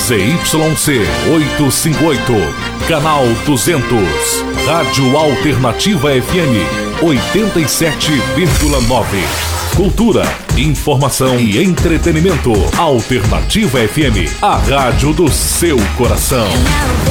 ZYC 858, canal 200, Rádio Alternativa FM 87,9. Cultura, informação e entretenimento. Alternativa FM, a rádio do seu coração.